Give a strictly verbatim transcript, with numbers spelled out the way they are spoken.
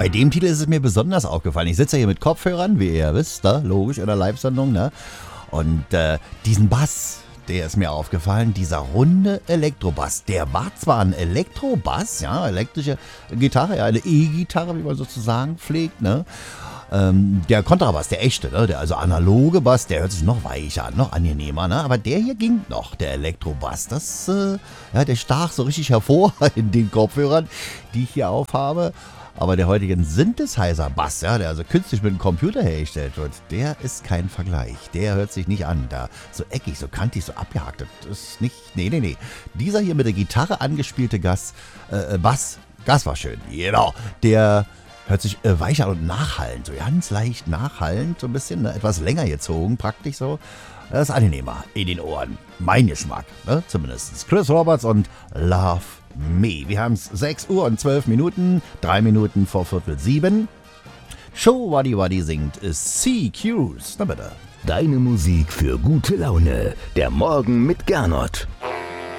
bei dem Titel ist es mir besonders aufgefallen. Ich sitze hier mit Kopfhörern, wie ihr ja wisst, ne? Logisch, in der Live-Sendung. Ne? Und äh, diesen Bass, der ist mir aufgefallen, dieser runde Elektrobass. Der war zwar ein Elektrobass, ja, elektrische Gitarre, ja, eine E-Gitarre, wie man sozusagen pflegt, ne? Ähm, der Kontrabass, der echte, ne? Der also analoge Bass, der hört sich noch weicher an, noch angenehmer, ne? Aber der hier ging noch, der Elektrobass. Das, äh, ja, der stach so richtig hervor in den Kopfhörern, die ich hier aufhabe. Aber der heutige Synthesizer-Bass, ja, der also künstlich mit dem Computer hergestellt wird, der ist kein Vergleich. Der hört sich nicht an. Da so eckig, so kantig, so abgehakt. Das ist nicht. Nee, nee, nee. Dieser hier mit der Gitarre angespielte Gas, äh, Bass, Gas war schön. Genau. Der hört sich äh, weicher und nachhallend, so ganz leicht nachhallend, so ein bisschen, ne? Etwas länger gezogen, praktisch so. Das ist angenehmer in den Ohren. Mein Geschmack, ne? Zumindest. Chris Roberts und Love Me. Wir haben es sechs Uhr und zwölf Minuten, drei Minuten vor Viertel sieben. Show Waddy Waddy singt C Q's. Na bitte. Deine Musik für gute Laune. Der Morgen mit Gernot.